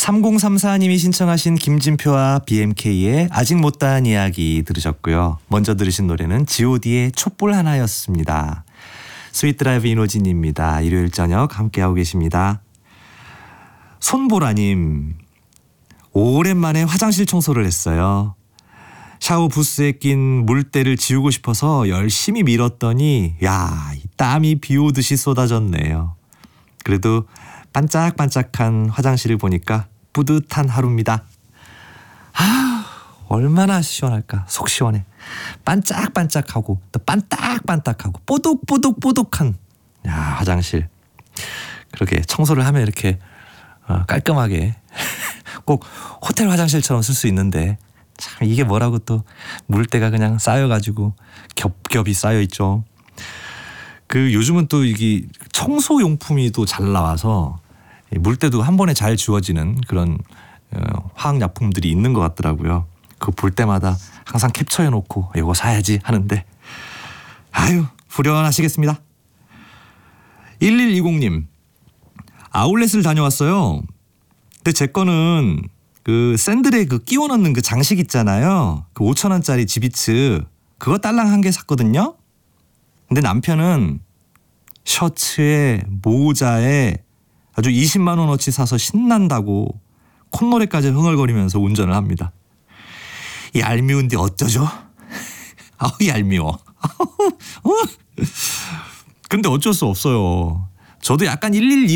3034님이 신청하신 김진표와 BMK의 아직 못다한 이야기 들으셨고요. 먼저 들으신 노래는 god의 촛불 하나였습니다. 스윗드라이브 이노진입니다. 일요일 저녁 함께하고 계십니다. 손보라님, 오랜만에 화장실 청소를 했어요. 샤워 부스에 낀 물때를 지우고 싶어서 열심히 밀었더니 이 땀이 비 오듯이 쏟아졌네요. 그래도 반짝반짝한 화장실을 보니까 뿌듯한 하루입니다. 얼마나 시원할까. 속 시원해. 반짝반짝하고 또 반딱반딱하고 뽀득뽀득뽀득한 화장실. 그러게 청소를 하면 이렇게 깔끔하게 꼭 호텔 화장실처럼 쓸 수 있는데 참 이게 뭐라고 또 물때가 그냥 쌓여가지고 겹겹이 쌓여있죠. 요즘은 또 이게 청소용품이 또 잘 나와서 물때도 한 번에 잘 지워지는 그런 화학약품들이 있는 것 같더라고요. 그거 볼 때마다 항상 캡처해놓고 이거 사야지 하는데 후련하시겠습니다. 1120님, 아울렛을 다녀왔어요. 근데 제 거는 샌들에 끼워 넣는 장식 있잖아요. 5,000원짜리 지비츠 그거 딸랑 한 개 샀거든요. 근데 남편은 셔츠에 모자에 아주 20만 원어치 사서 신난다고 콧노래까지 흥얼거리면서 운전을 합니다. 얄미운데 어쩌죠? 얄미워. 근데 어쩔 수 없어요. 저도 약간 112